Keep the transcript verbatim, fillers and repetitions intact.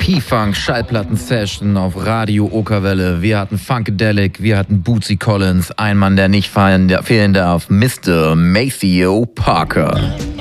P-Funk Schallplatten-Session auf Radio Okerwelle. Wir hatten Funkadelic, wir hatten Bootsy Collins, ein Mann, der nicht fehlen darf, Mister Maceo Parker.